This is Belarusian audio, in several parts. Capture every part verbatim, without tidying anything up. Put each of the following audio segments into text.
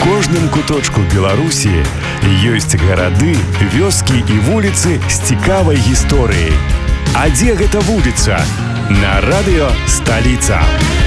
кожным куточку Беларусі ёсць гарады, вёскі і вуліцы з цікавай гісторыяй. А дзе гэта вуліца? На радыё «Сталіца».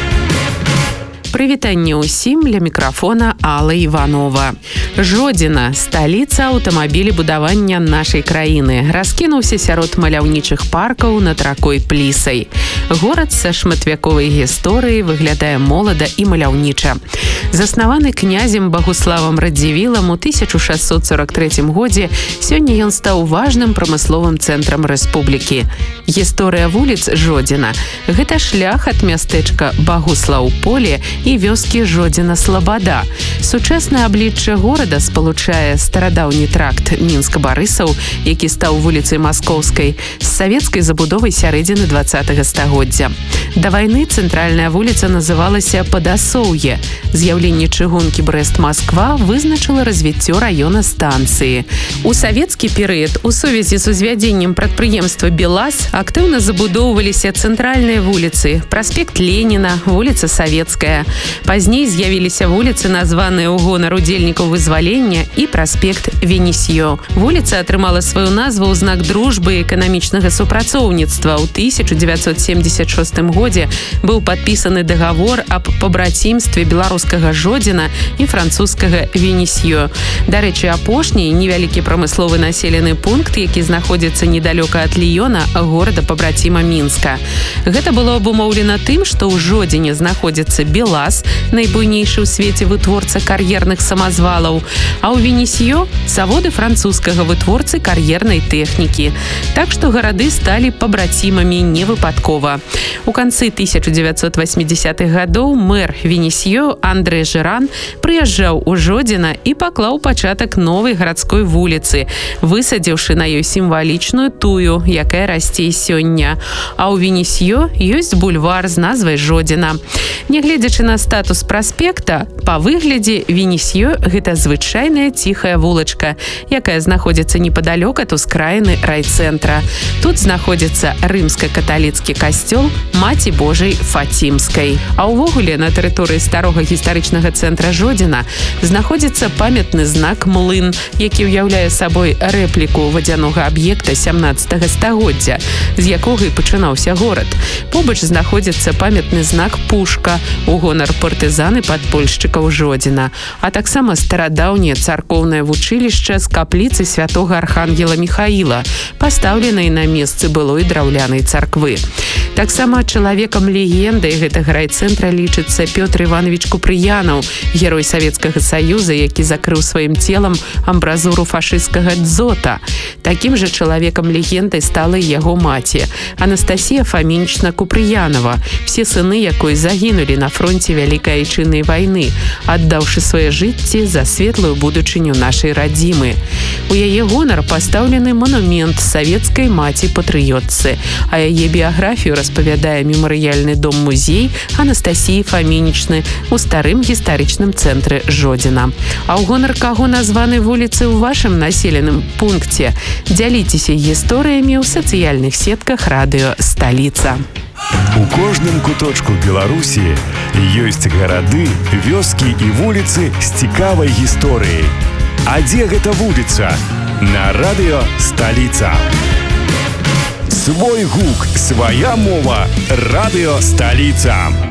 Прывітанне ўсім, ля мікрафона Алла Іванова. Жодзіна, сталіца аўтамабілебудавання нашай краіны, раскінуўся сярод маляўнічых паркаў над ракой Плісай. Горад са шматвяковай гісторыяй выглядае молада і маляўніча. Заснаваны князем Багуславам Радзівілам у тысяча шэсцьсот сорок трэцім годзе, сёння ён стаў важным прамысловым цэнтрам рэспублікі. Гісторыя вуліц Жодзіна – гэта шлях ад мястэчка Багуслаў-Поле і вёскі Жодзіна-Слабада. Сучаснае аблічча горада спалучае старадаўні тракт Мінск-Барысаў, які стаў вуліцай Маскоўскай, з савецкай забудовай сярэдзіны дваццатага стагоддзя. Да вайны цэнтральная вуліца называлася Падасоўе. З'яўленне чыгункі Брэст-Масква вызначыла развіццё раёна станцыі. У савецкі перыяд у сувязі з узвядзеннем прадпрыемства «БелАЗ» актыўна забудоўваліся цэнтральныя вуліцы, праспект Леніна, вуліца Савецкая. Пазней з'явіліся вуліцы, названыя ў гонар удзельнікаў вызвалення, і праспект Венесьё. Вуліца атрымала сваю назву ў знак дружбы і эканамічнага супрацоўніцтва. У тысяча дзевяцьсот семьдесят шостым годзе быў падпісаны дагавор аб пабрацімстве беларускага Жодзіна і французскага Венесьё. Дарэчы, апошні невялікі прамысловы населены пункт, які знаходзіцца недалёка ад Ліёна, горада пабраціма Мінска. Гэта было абумоўлена тым, што ў Жодзіне знаходзіцца «БелАЗ», найбуйнейшы ў свеце вытворца кар'ерных самазвалаў, а ў Венесьё заводы французскага вытворцы кар'ернай тэхнікі. Так што гарады сталі пабрацімамі не выпадкова. У канцы тысяча дзевяцьсот васьмідзесятых гадоў мэр Венесьё Андрэ Жыран прыязджаў у Жодзіна і паклаў пачатак новай гарадской вуліцы, высадзіўшы на ёй сімвалічную тую, якая расце сёння. А ў Венесьё ёсць бульвар з назвай Жодзіна. Нягледзячы на статус праспекта, па выглядзе Венесьё – гэта звычайная ціхая вулачка, якая знаходзіцца непадалёк ад ускраіны райцэнтра. Тут знаходзіцца рымска-каталіцкі касцёл Маці Божай Фацімскай. А ўвогуле на тэрыторыі старога гістарычнага цэнтра Жодзіна знаходзіцца памятны знак «Млын», які ўяўляе сабой рэпліку вадзянога аб'екта сямнаццатага стагоддзя, з якога і пачынаўся горад. Побач знаходзіцца памятны знак «Пушка» у гонар партызаны падпольшчыкаў Жодзіна, а таксама старадаўняе царкоўнае вучылішча з капліцы святога архангела Міхаіла, пастаўленай на месцы былой драўлянай царквы. Таксама чалавекам легендай гэтага райцэнтра лічыцца Пётр Іванович Купрыянаў, герой Савецкага Саюза, які закрыў сваім целам амбразуру фашысцкага дзота. Такім жа чалавекам легендай стала і яго маці, Анастасія Фамінічна Купрыянова, все сыны якой загінулі на фронте Вялікай Айчыннай вайны, аддаўшы свае жыцці за светлую будучыню нашай радзімы. У яе гонар пастаўлены манумент савецкай маці-патрыётцы, а яе біяграфію распавядае мемарыяльны дом-музей Анастасіі Фамінічны ў старым гістарычным цэнтры Жодзіна. А ў гонар каго названы вуліцы ў вашым населеным пункце? Дзяліцеся гісторыямі ў сацыяльных сетках радыё «Сталіца». У кожным куточку Беларусі ёсць гарады, вёскі і вуліцы з цікавай гісторыяй. А дзе гэта вуліца? На радыё «Сталіца». Свой гук, свая мова. Радыё «Сталіца».